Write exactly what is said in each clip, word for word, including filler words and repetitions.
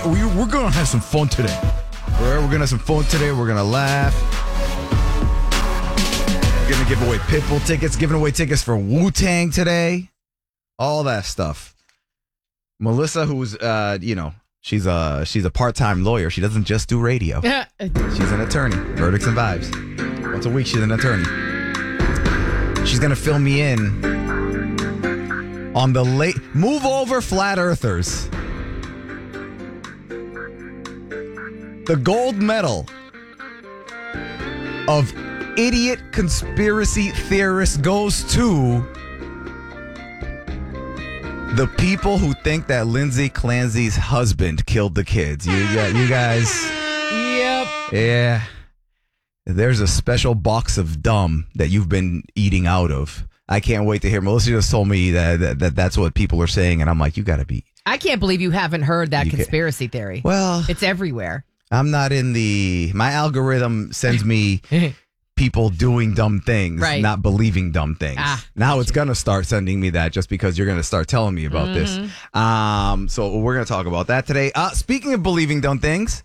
we, we're going to have some fun today. We're, we're going to have some fun today. We're going to laugh. We're going to give away Pitbull tickets, giving away tickets for Wu-Tang today. All that stuff. Melissa, who's, uh, you know, she's a, she's a part-time lawyer. She doesn't just do radio. She's an attorney. Verdicts and Vibes. Once a week, she's an attorney. She's going to fill me in on the late... Move over, flat earthers. The gold medal of idiot conspiracy theorists goes to the people who think that Lindsay Clancy's husband killed the kids. You, you, you guys... Yep. Yeah. There's a special box of dumb that you've been eating out of. I can't wait to hear. Melissa just told me that, that, that that's what people are saying, and I'm like, you got to be... I can't believe you haven't heard that You conspiracy theory. Well... It's everywhere. I'm not in the... My algorithm sends me people doing dumb things, Right. not believing dumb things. Ah, now it's going to start sending me that just because you're going to start telling me about Mm-hmm. this. Um, so we're going to talk about that today. Uh, speaking of believing dumb things,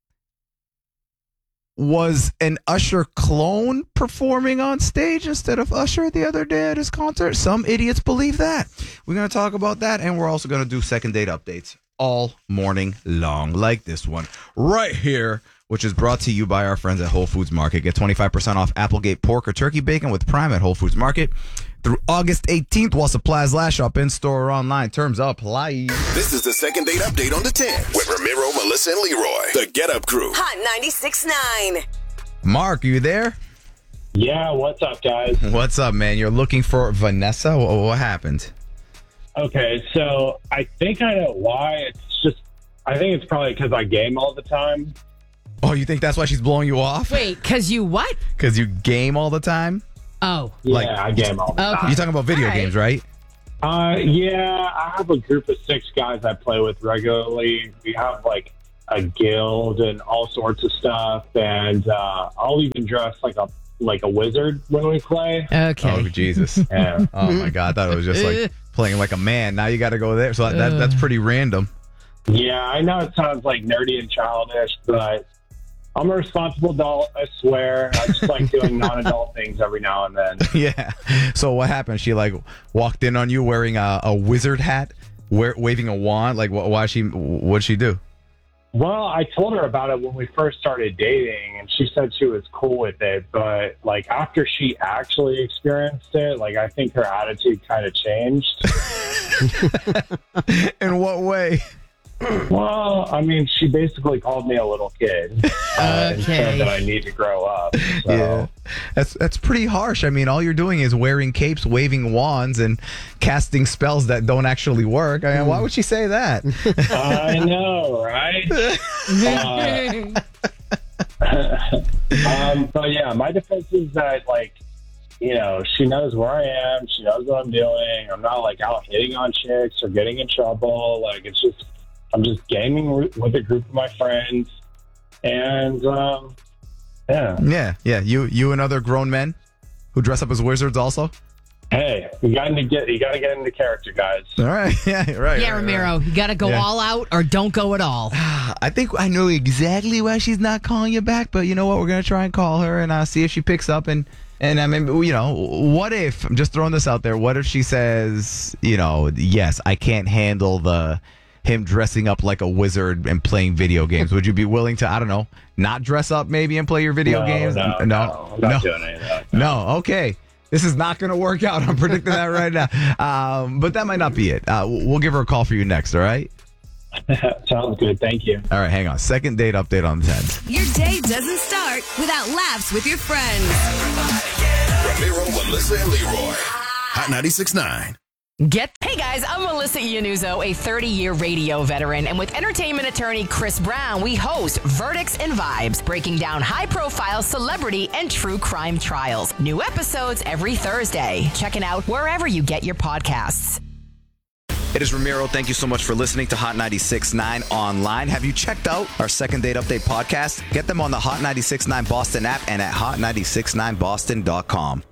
was an Usher clone performing on stage instead of Usher the other day at his concert? Some idiots believe that. We're going to talk about that, and we're also going to do second date updates all morning long, like this one right here, which is brought to you by our friends at Whole Foods Market. Get twenty-five percent off Applegate pork or turkey bacon with Prime at Whole Foods Market through August eighteenth while supplies last. Shop in store or online. Terms apply. This is the second date update on the ten with Ramiro, Melissa, and Leroy. The Get Up Crew. Hot ninety-six point nine. Mark, you there? Yeah, what's up, guys? What's up, man? You're looking for Vanessa? What, what happened? Okay, so I think I know why. It's just, I think it's probably because I game all the time. Oh, you think that's why she's blowing you off? Wait, because you what? Because you game all the time? Oh. Yeah, Like- I game all the Okay. time. You're talking about video All right. games, right? Uh, yeah, I have a group of six guys I play with regularly. We have like a guild and all sorts of stuff, and uh, I'll even dress like a like a wizard when we play. Okay. Oh, Jesus. Yeah. Oh, my God. I thought it was just like playing like a man. Now you got to go there. So that, that that's pretty random. Yeah, I know it sounds like nerdy and childish, but I'm a responsible adult, I swear. I just like doing non-adult things every now and then. Yeah. So what happened? She like walked in on you wearing a, a wizard hat, wa- waving a wand. Like, wh- why she? What'd she do? Well, I told her about it when we first started dating, and she said she was cool with it. But, like, after she actually experienced it, like, I think her attitude kind of changed. In what way? Well, I mean, she basically called me a little kid uh, and said Okay. that I need to grow up. So. Yeah, that's that's pretty harsh. I mean, all you're doing is wearing capes, waving wands, and casting spells that don't actually work. I mean, why would she say that? I know, right? Uh, um, but yeah, my defense is that, like, you know, she knows where I am. She knows what I'm doing. I'm not like out hitting on chicks or getting in trouble. Like, it's just, I'm just gaming with a group of my friends. And, um, yeah. Yeah, yeah. You you and other grown men who dress up as wizards also. Hey, you got to get, you got to get into character, guys. All right. Yeah. Right. Yeah, right, Ramiro, you got to go Yeah. all out or don't go at all. I think I know exactly why she's not calling you back, but you know what? We're gonna try and call her and uh, see if she picks up. And and I mean, you know, what if I'm just throwing this out there? What if she says, you know, yes, I can't handle the him dressing up like a wizard and playing video games. Would you be willing to, I don't know, not dress up maybe and play your video No, games? no, no, no, I'm not doing any of that. No, okay. This is not going to work out. I'm predicting that right now. Um, but that might not be it. Uh, we'll give her a call for you next, all right? Sounds good. Thank you. All right, hang on. Second date update on the tenth. Your day doesn't start without laughs with your friends. Ramiro, Melissa, and Leroy. Hot ninety-six point nine. Get Hey guys, I'm Melissa Iannuzzo, a thirty-year radio veteran, and with entertainment attorney Chris Brown, we host Verdicts and Vibes, breaking down high-profile celebrity and true crime trials. New episodes every Thursday. Check it out wherever you get your podcasts. It is Ramiro. Thank you so much for listening to Hot ninety-six point nine online. Have you checked out our Second Date Update podcast? Get them on the Hot ninety-six point nine Boston app and at hot nine six nine boston dot com.